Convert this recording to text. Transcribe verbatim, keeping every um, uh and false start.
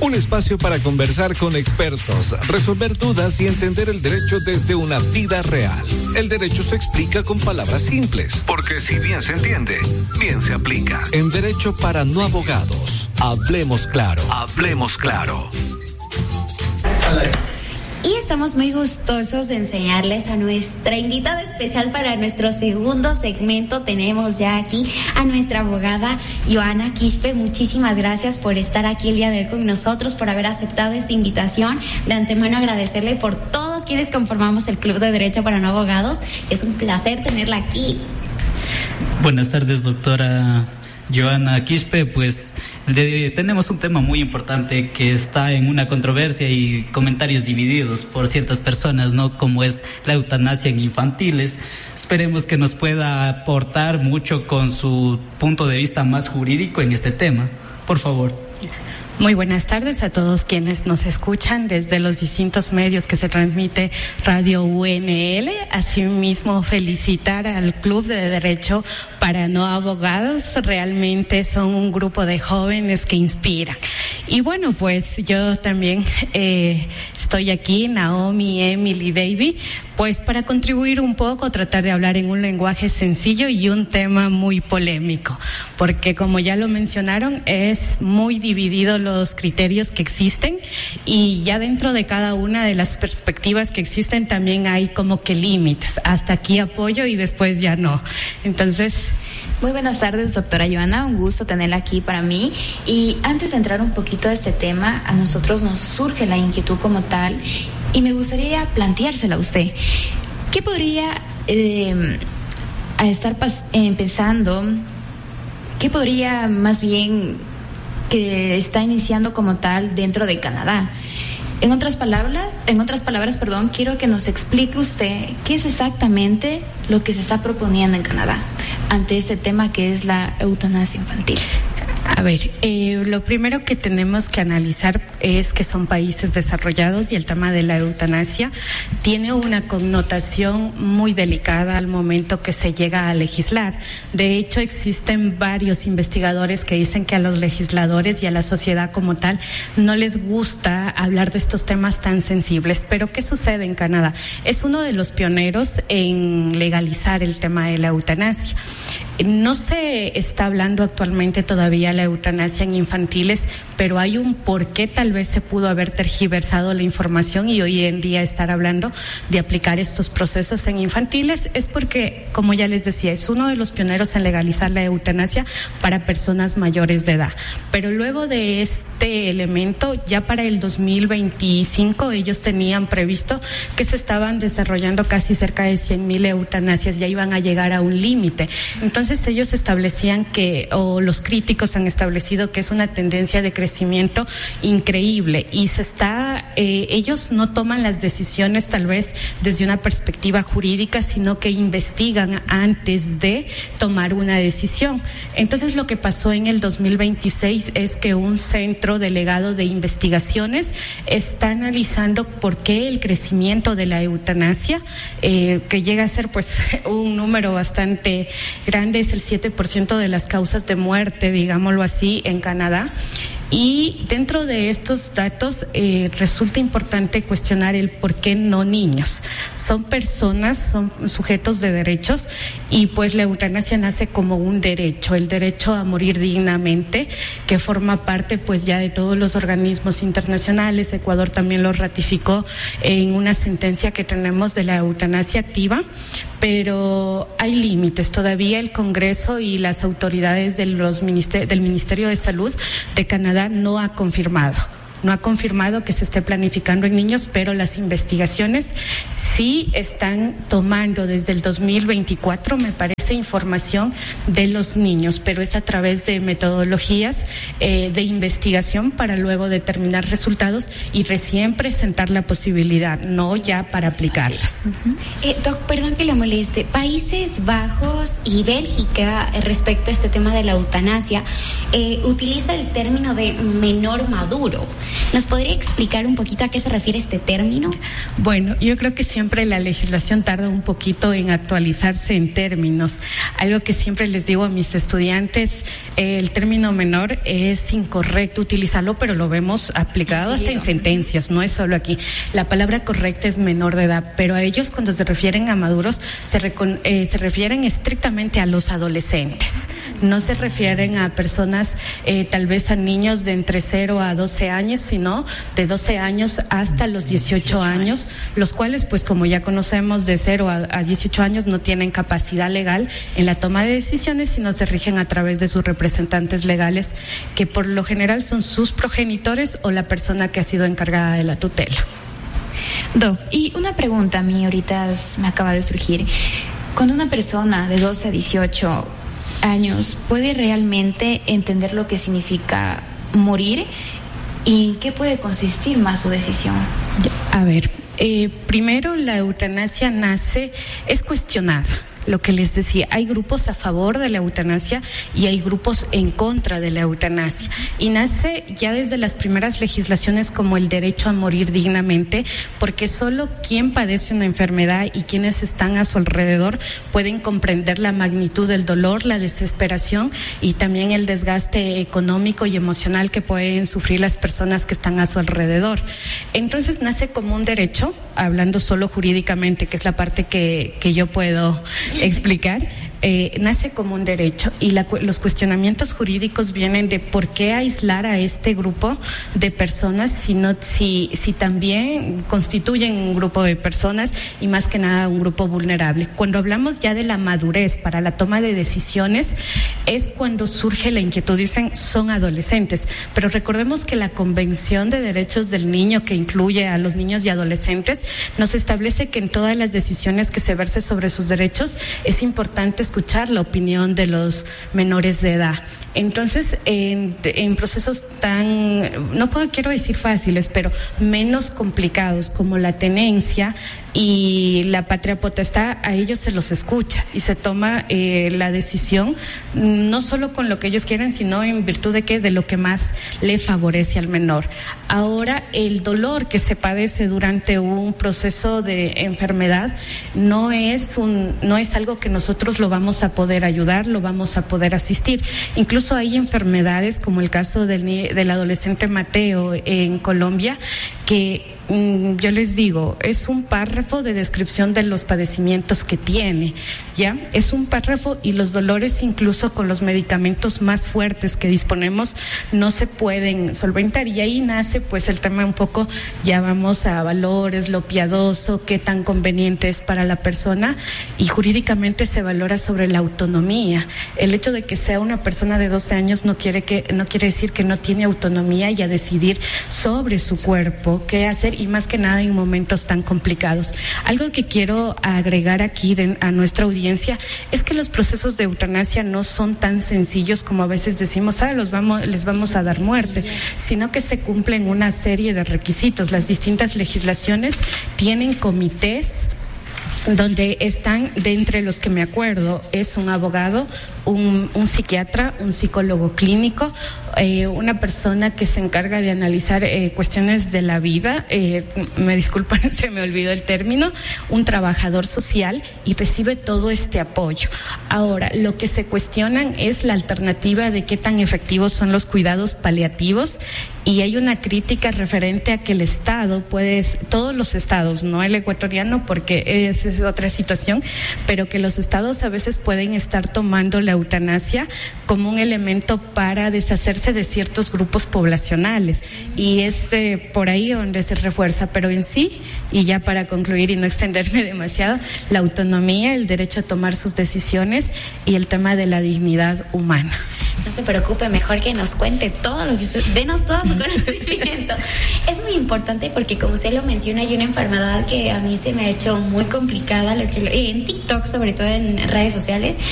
Un espacio para conversar con expertos, resolver dudas y entender el derecho desde una vida real. El derecho se explica con palabras simples, porque si bien se entiende, bien se aplica. En Derecho para No Abogados, hablemos claro. Hablemos claro. Y estamos muy gustosos de enseñarles a nuestra invitada especial para nuestro segundo segmento. Tenemos ya aquí a nuestra abogada Joana Quispe. Muchísimas gracias por estar aquí el día de hoy con nosotros, por haber aceptado esta invitación. De antemano agradecerle por todos quienes conformamos el Club de Derecho para No Abogados. Es un placer tenerla aquí. Buenas tardes, doctora Joana Quispe. Pues de, tenemos un tema muy importante que está en una controversia y comentarios divididos por ciertas personas, ¿no? Como es la eutanasia en infantiles. Esperemos que nos pueda aportar mucho con su punto de vista más jurídico en este tema. Por favor. Muy buenas tardes a todos quienes nos escuchan desde los distintos medios que se transmite Radio U N L. Asimismo, felicitar al Club de Derecho para No Abogados. Realmente son un grupo de jóvenes que inspiran. Y bueno, pues yo también eh, estoy aquí, Naomi, Emily, David, pues para contribuir un poco, tratar de hablar en un lenguaje sencillo y un tema muy polémico, porque como ya lo mencionaron, es muy dividido los criterios que existen y ya dentro de cada una de las perspectivas que existen también hay como que límites. Hasta aquí apoyo y después ya no. Entonces... Muy buenas tardes, doctora Joana, un gusto tenerla aquí para mí. Y antes de entrar un poquito a este tema, a nosotros nos surge la inquietud como tal y me gustaría planteársela a usted. ¿Qué podría eh, estar pas- eh, pensando, qué podría más bien que está iniciando como tal dentro de Canadá? En otras palabras, en otras palabras, perdón, quiero que nos explique usted qué es exactamente lo que se está proponiendo en Canadá ante este tema que es la eutanasia infantil. A ver, eh, lo primero que tenemos que analizar es que son países desarrollados y el tema de la eutanasia tiene una connotación muy delicada al momento que se llega a legislar. De hecho, existen varios investigadores que dicen que a los legisladores y a la sociedad como tal no les gusta hablar de estos temas tan sensibles. Pero ¿qué sucede en Canadá? Es uno de los pioneros en legalizar el tema de la eutanasia. No se está hablando actualmente todavía la eutanasia en infantiles, pero hay un por qué tal vez se pudo haber tergiversado la información y hoy en día estar hablando de aplicar estos procesos en infantiles. Es porque, como ya les decía, es uno de los pioneros en legalizar la eutanasia para personas mayores de edad. Pero luego de este elemento, ya para el dos mil veinticinco, ellos tenían previsto que se estaban desarrollando casi cerca de cien mil eutanasias, ya iban a llegar a un límite. Entonces, Entonces ellos establecían que, o los críticos han establecido que es una tendencia de crecimiento increíble y se está, eh, ellos no toman las decisiones tal vez desde una perspectiva jurídica, sino que investigan antes de tomar una decisión. Entonces lo que pasó en el dos mil veintiséis es que un centro delegado de investigaciones está analizando por qué el crecimiento de la eutanasia, eh, que llega a ser pues un número bastante grande, es el siete por ciento de las causas de muerte, digámoslo así, en Canadá. Y dentro de estos datos eh, resulta importante cuestionar el por qué no niños. Son personas, son sujetos de derechos y pues la eutanasia nace como un derecho, el derecho a morir dignamente, que forma parte pues ya de todos los organismos internacionales. Ecuador también lo ratificó en una sentencia que tenemos de la eutanasia activa, pero hay límites. Todavía el Congreso y las autoridades de los minister- del Ministerio de Salud de Canadá no ha confirmado. No ha confirmado que se esté planificando en niños, pero las investigaciones sí están tomando desde el dos mil veinticuatro, me parece, información de los niños, pero es a través de metodologías eh, de investigación para luego determinar resultados y recién presentar la posibilidad, no ya para aplicarlas. Uh-huh. Eh, doc, perdón que le moleste. Países Bajos y Bélgica, eh, respecto a este tema de la eutanasia, eh, utiliza el término de menor maduro. ¿Nos podría explicar un poquito a qué se refiere este término? Bueno, yo creo que siempre la legislación tarda un poquito en actualizarse en términos. Algo que siempre les digo a mis estudiantes, eh, el término menor es incorrecto utilizarlo, pero lo vemos aplicado hasta en sentencias, no es solo aquí. La palabra correcta es menor de edad, pero a ellos cuando se refieren a maduros se, recon, eh, se refieren estrictamente a los adolescentes. No se refieren a personas, eh, tal vez a niños de entre cero a doce años, sino de doce años hasta los dieciocho años, los cuales, pues como ya conocemos, de cero a dieciocho años no tienen capacidad legal en la toma de decisiones, sino se rigen a través de sus representantes legales, que por lo general son sus progenitores o la persona que ha sido encargada de la tutela. Doc, y una pregunta a mí ahorita me acaba de surgir. Cuando una persona de doce a dieciocho años puede realmente entender lo que significa morir y en qué puede consistir más su decisión. A ver, eh, primero la eutanasia nace, es cuestionada. Lo que les decía, hay grupos a favor de la eutanasia y hay grupos en contra de la eutanasia. Y nace ya desde las primeras legislaciones como el derecho a morir dignamente, porque solo quien padece una enfermedad y quienes están a su alrededor pueden comprender la magnitud del dolor, la desesperación y también el desgaste económico y emocional que pueden sufrir las personas que están a su alrededor. Entonces nace como un derecho, hablando solo jurídicamente, que es la parte que, que yo puedo explicar, eh, nace como un derecho y la, los cuestionamientos jurídicos vienen de por qué aislar a este grupo de personas si, no, si, si también constituyen un grupo de personas y más que nada un grupo vulnerable. Cuando hablamos ya de la madurez para la toma de decisiones es cuando surge la inquietud, dicen son adolescentes, pero recordemos que la Convención de Derechos del Niño, que incluye a los niños y adolescentes, nos establece que en todas las decisiones que se verse sobre sus derechos es importante escuchar la opinión de los menores de edad. Entonces, en, en procesos tan, no puedo, quiero decir fáciles, pero menos complicados como la tenencia y la patria potestad, a ellos se los escucha y se toma eh, la decisión no solo con lo que ellos quieren, sino en virtud de que de lo que más le favorece al menor. Ahora, el dolor que se padece durante un proceso de enfermedad no es un, no es algo que nosotros lo vamos a poder ayudar, lo vamos a poder asistir. Incluso hay enfermedades como el caso del, del adolescente Mateo en Colombia, que yo les digo, es un párrafo de descripción de los padecimientos que tiene, ¿ya? Es un párrafo y los dolores incluso con los medicamentos más fuertes que disponemos no se pueden solventar y ahí nace pues el tema un poco, ya vamos a valores, lo piadoso, qué tan conveniente es para la persona y jurídicamente se valora sobre la autonomía. El hecho de que sea una persona de doce años no quiere que, no quiere decir que no tiene autonomía y a decidir sobre su cuerpo, qué hacer y más que nada en momentos tan complicados. Algo que quiero agregar aquí de, a nuestra audiencia es que los procesos de eutanasia no son tan sencillos como a veces decimos, ah, los vamos, les vamos a dar muerte, sino que se cumplen una serie de requisitos. Las distintas legislaciones tienen comités donde están, de entre los que me acuerdo, es un abogado, un, un psiquiatra, un psicólogo clínico, eh, una persona que se encarga de analizar eh, cuestiones de la vida, eh, me disculpan, se me olvidó el término, un trabajador social y recibe todo este apoyo. Ahora, lo que se cuestionan es la alternativa de qué tan efectivos son los cuidados paliativos y hay una crítica referente a que el Estado puede, todos los estados, no el ecuatoriano porque esa es otra situación, pero que los estados a veces pueden estar tomando la eutanasia como un elemento para deshacerse de ciertos grupos poblacionales y es eh, por ahí donde se refuerza, pero en sí, y ya para concluir y no extenderme demasiado, la autonomía, el derecho a tomar sus decisiones y el tema de la dignidad humana. No se preocupe, mejor que nos cuente todo lo que usted, denos todo su conocimiento. Es muy importante porque como usted lo menciona, hay una enfermedad que a mí se me ha hecho muy complicada, lo que en TikTok, sobre todo en redes sociales,